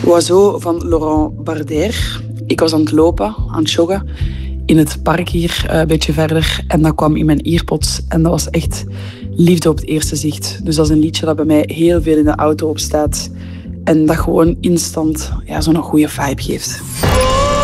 Oiseau van Laurent Barder. Ik was aan het lopen, aan het joggen, in het park hier, een beetje verder. En dat kwam in mijn earpods en dat was echt liefde op het eerste zicht. Dus dat is een liedje dat bij mij heel veel in de auto op staat. En dat gewoon instant zo'n goede vibe geeft.